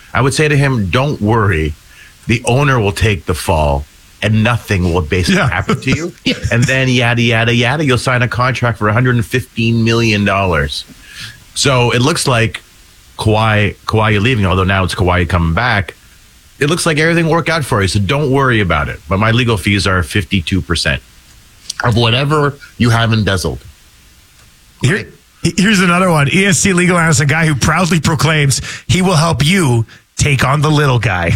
I would say to him, don't worry. The owner will take the fall and nothing will basically happen to you. And then yada, yada, yada, you'll sign a contract for $115 million. So it looks like Kawhi leaving, although now it's Kawhi coming back. It looks like everything will work out for you, so don't worry about it. But my legal fees are 52% of whatever you have embezzled. Here's another one. ESC legal analyst, a guy who proudly proclaims he will help you take on the little guy.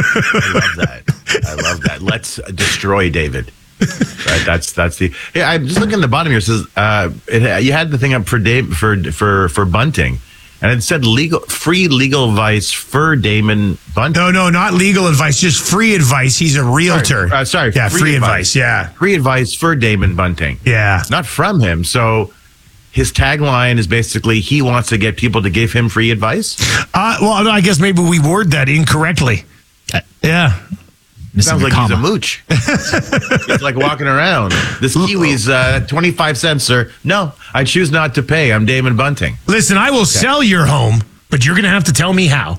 I love that. Let's destroy David. Right, that's the. Yeah, I'm just looking at the bottom here. It says you had the thing up for Bunting. And it said free legal advice for Damon Bunting. No, not legal advice, just free advice. He's a realtor. Sorry. Yeah, free advice. Yeah. Free advice for Damon Bunting. Yeah. Not from him. So his tagline is basically he wants to get people to give him free advice. Well, I guess maybe we word that incorrectly. Yeah. Sounds like he's a mooch. It's like walking around. This kiwi's 25 cents, sir. No, I choose not to pay. I'm Damon Bunting. Listen, I will sell your home, but you're going to have to tell me how.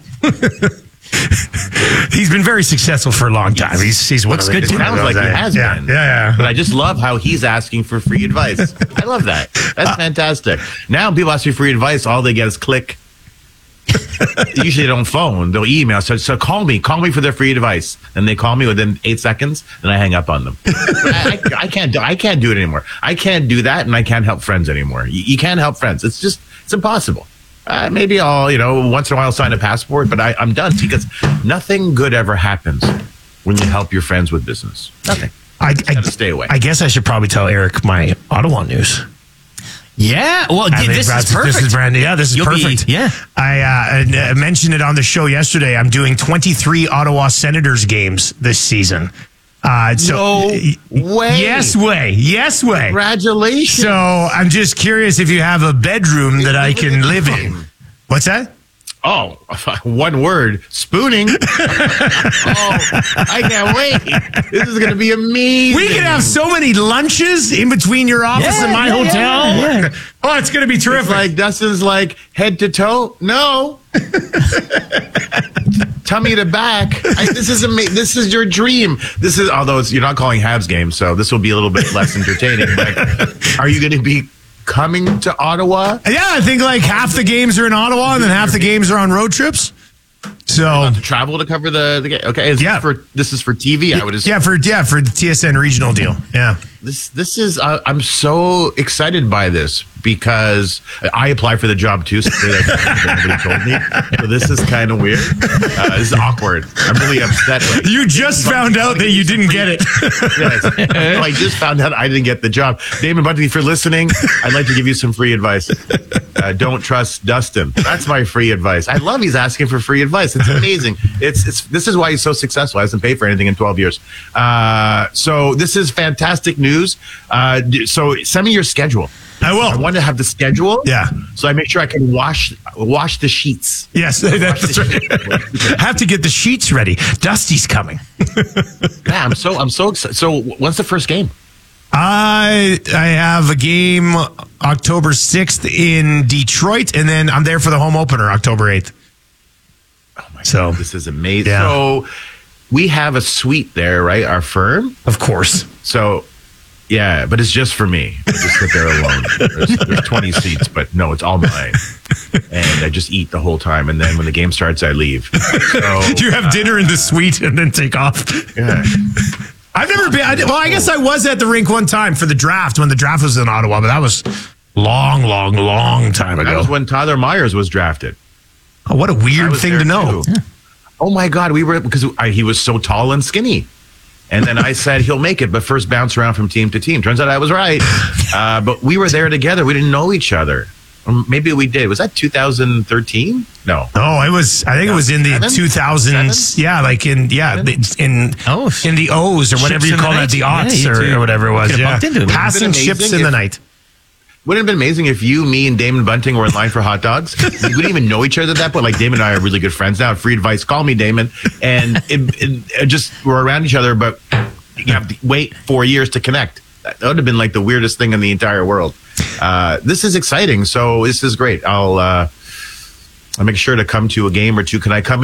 He's been very successful for a long time. He's looks good. It sounds like he has been. Yeah. But I just love how he's asking for free advice. I love that. That's fantastic. Now people ask you free advice, all they get is click. Usually they don't phone, they'll email. So call me for their free advice. And they call me within 8 seconds, and I hang up on them. I can't do it anymore. I can't do that, and I can't help friends anymore. You can't help friends. It's impossible. Maybe I'll, once in a while sign a passport, but I'm done because nothing good ever happens when you help your friends with business. Nothing. I gotta stay away. I guess I should probably tell Eric my Ottawa news. Yeah, well, this is perfect. This is brand new. Yeah, this is perfect. I mentioned it on the show yesterday. I'm doing 23 Ottawa Senators games this season. No way. Yes way. Congratulations. So I'm just curious if you have a bedroom that I can live in. What's that? Oh, one word, spooning. I can't wait. This is going to be amazing. We can have so many lunches in between your office and my hotel. Yeah. Oh, it's going to be terrific. It's like Dustin's like head to toe. No. Tummy to back. This is amazing. This is your dream. This is, although you're not calling Habs games, so this will be a little bit less entertaining. But are you going to be coming to Ottawa? Yeah, I think like half the games are in Ottawa and then half the games are on road trips. So to travel to cover the game. Okay, this is for TV. I would assume. For the TSN regional deal. Yeah. This is I'm so excited by this because I applied for the job too. So nobody told me. So this is kind of weird. This is awkward. I'm really upset. You just found out that you didn't get it. Yes. I just found out I didn't get the job. Damon Bunting, if you're listening, I'd like to give you some free advice. Don't trust Dustin. That's my free advice. I love he's asking for free advice. It's amazing. This is why he's so successful. He hasn't paid for anything in 12 years. So this is fantastic news. So send me your schedule. I will. I want to have the schedule. Yeah. So I make sure I can wash the sheets. Yes, that's right. Have to get the sheets ready. Dusty's coming. Yeah, I'm so excited. So when's the first game? I have a game October 6th in Detroit, and then I'm there for the home opener October 8th. Oh my God, this is amazing. Yeah. So we have a suite there, right? Our firm? Of course. So, yeah, but it's just for me. I just sit there alone. There's 20 seats, but no, it's all mine. And I just eat the whole time. And then when the game starts, I leave. So, you have dinner in the suite and then take off. Yeah. I've never been. I guess I was at the rink one time for the draft when the draft was in Ottawa, but that was long time ago. That was when Tyler Myers was drafted. Oh, what a weird thing to know. Yeah. Oh my God, because he was so tall and skinny. And then I said he'll make it, but first bounce around from team to team. Turns out I was right. But we were there together. We didn't know each other. Or maybe we did. Was that 2013? No. Oh, it was. I think it was in the 2000s. Yeah, like in the O's or whatever you call that, the aughts or whatever it was. Yeah, passing ships in the night. Wouldn't it have been amazing if you, me, and Damon Bunting were in line for hot dogs? We wouldn't even know each other at that point. Like, Damon and I are really good friends now. Free advice, call me, Damon. And it just, we're around each other, but you have to wait 4 years to connect. That would have been like the weirdest thing in the entire world. This is exciting. So this is great. I'll make sure to come to a game or two. Can I come